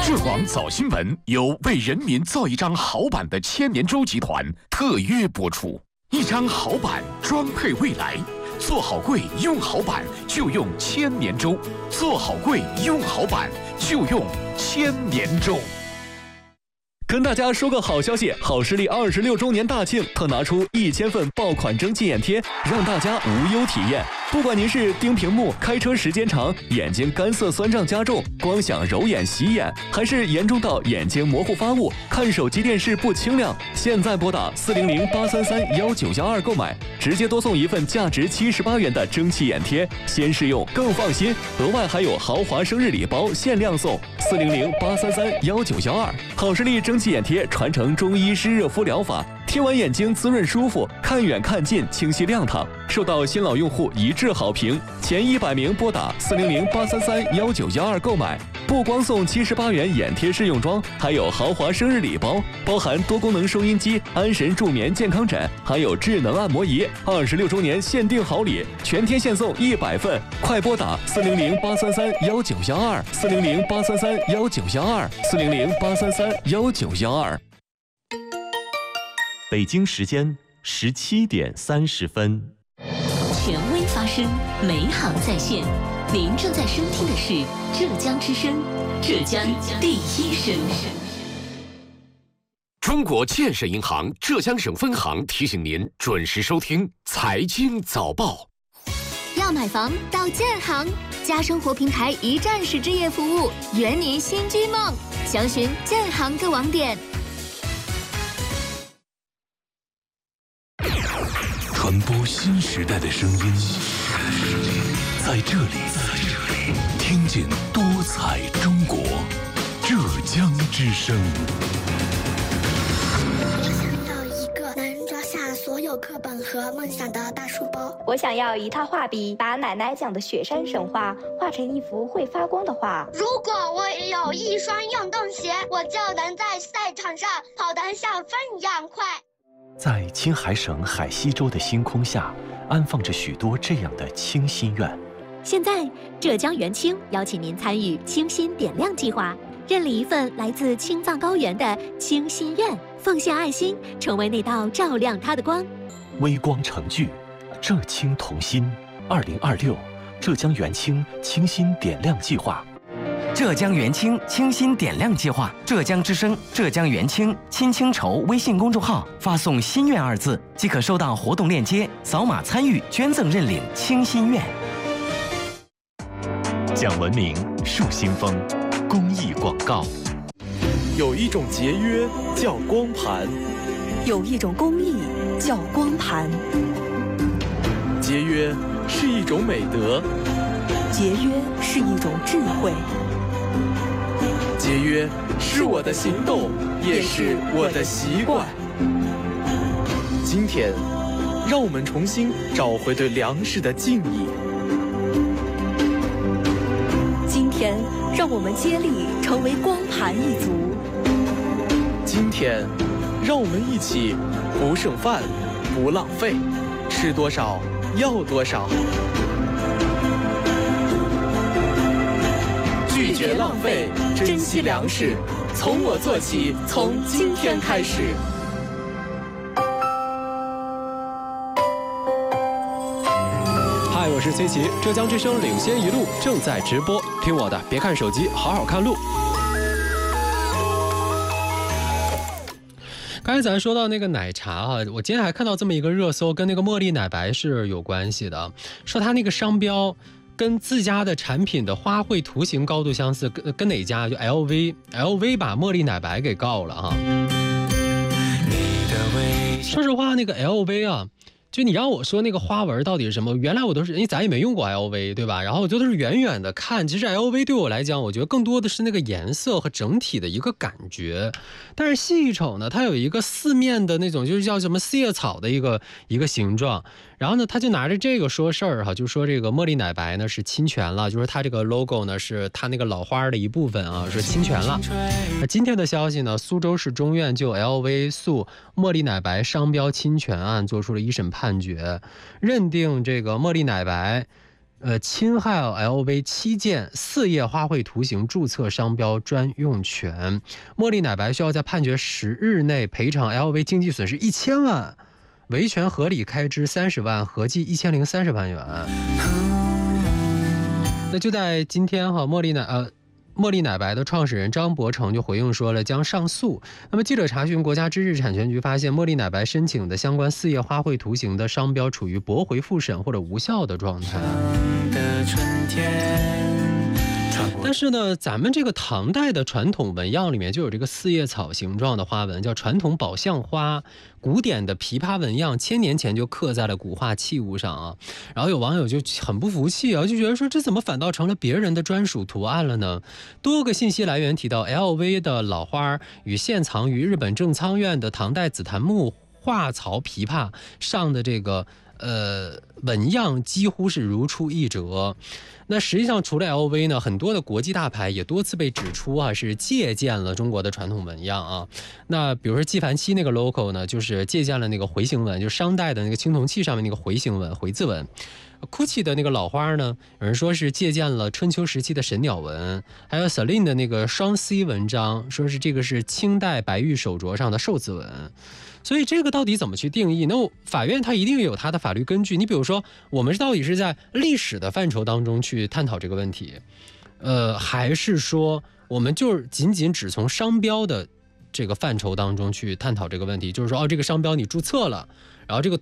浙广早新闻由为人民造一张好版的千年舟集团特约播出。一张好版装配未来，做好柜用好版就用千年舟，做好柜用好版就用千年舟。 跟大家说个好消息，好视力26周年大庆特拿出1000份爆款蒸汽眼贴，让大家无忧体验。不管您是盯屏幕、开车时间长、眼睛干涩酸胀加重、光想揉眼洗眼，还是严重到眼睛模糊发雾、看手机电视不清亮，现在拨打400-833-1912购买，直接多送一份价值78元的蒸汽眼贴，先试用更放心。额外还有豪华生日礼包限量送，400-833-1912。好视力蒸汽眼贴传承中医湿热敷疗法，贴完眼睛滋润舒服，看远看近清晰亮堂，受到新老用户一致好评。前100名拨打400-833-1912购买，不光送78元眼贴试用装，还有豪华生日礼包，包含多功能收音机、安神助眠健康枕，还有智能按摩仪。26周年限定好礼，全天限送100份，快拨打400-833-1912 400-833-1912 400-833-1912。 北京时间17点30分。 权威发声，美好在线。您正在收听的是浙江之声，浙江第一声。 中国建设银行浙江省分行提醒您准时收听财经早报。 要买房到建行，家生活平台一站式置业服务，圆您新居梦。详询建行各网点。 传播新时代的声音，在这里听见多彩中国，浙江之声。 我想要一个能装下所有课本和梦想的大书包。 我想要一套画笔，把奶奶讲的雪山神话画成一幅会发光的画。 如果我也有一双运动鞋，我就能在赛场上跑得像风一样快。 在青海省海西州的星空下，安放着许多这样的清心愿。 现在，浙江元清邀请您参与清心点亮计划，认领一份来自青藏高原的清心愿，奉献爱心，成为那道照亮它的光。 微光成炬，浙青同心。2026浙江元清清心点亮计划。 浙江元清清心点亮计划，浙江之声、浙江元清亲清筹微信公众号发送“心愿”2字，即可收到活动链接，扫码参与捐赠认领清心愿。 讲文明树新风，公益广告。 有一种节约叫光盘， 有一种工艺叫光盘。 节约是一种美德， 节约是一种智慧。 节约是我的行动，也是我的习惯。今天，让我们重新找回对粮食的敬意。 今天，让我们接力成为光盘一族。 今天，让我们一起不剩饭，不浪费，吃多少要多少。拒绝浪费，珍惜粮食，从我做起，从今天开始。 嗨，我是崔琦，浙江之声领先一路正在直播，听我的，别看手机，好好看路。刚才咱说到那个奶茶啊，我今天还看到这么一个热搜，跟那个茉莉奶白是有关系的，说它那个商标跟自家的产品的花卉图形高度相似，跟哪家？就 LV 把茉莉奶白给告了啊。说实话，那个 LV 啊，就你让我说那个花纹到底是什么，原来我都是，因为咱也没用过 LV 对吧，然后我都是远远的看，其实 LV 对我来讲，我觉得更多的是那个颜色和整体的一个感觉，但是细一瞅呢，它有一个四面的那种，就是叫什么四叶草的一个形状，然后呢他就拿着这个说事儿哈，就说这个茉莉奶白呢是侵权了，就是它这个 logo 呢是它那个老花的一部分啊，是侵权了。那今天的消息呢，苏州市中院就 LV 诉茉莉奶白商标侵权案做出了一审判决，认定这个茉莉奶白侵害 LV 7件4页花卉图形注册商标专用权。茉莉奶白需要在判决10日内赔偿 LV 经济损失1000万，维权合理开支30万，合计1030万元。那就在今天茉莉奶白的创始人张伯成就回应说了将上诉。那么记者查询国家知识产权局发现，茉莉奶白申请的相关4页花卉图形的商标处于驳回复审或者无效的状态。但是呢，咱们这个唐代的传统纹样里面就有这个4叶草形状的花纹，叫传统宝相花。古典的琵琶纹样1000年前就刻在了古画器物上啊。然后有网友就很不服气啊，就觉得说这怎么反倒成了别人的专属图案了呢？多个信息来源提到 LV 的老花与现藏于日本正仓院的唐代紫檀木画槽琵琶上的这个纹样几乎是如出一辙。那实际上除了 LV 呢，很多的国际大牌也多次被指出是借鉴了中国的传统纹样啊。那比如说纪梵希那个 logo 呢，就是借鉴了那个回形纹，就是商代的那个青铜器上面那个回形纹、回字纹。GUCCI 的那个老花呢，有人说是借鉴了春秋时期的神鸟纹，还有 Celine 的那个双 C 纹章，说是这个是清代白玉手镯上的寿字纹。所以这个到底怎么去定义？那法院它一定有它的法律根据。你比如说，我们到底是在历史的范畴当中去探讨这个问题，还是说我们就是仅只从商标的这个范畴当中去探讨这个问题？就是说，这个商标你注册了，然后这个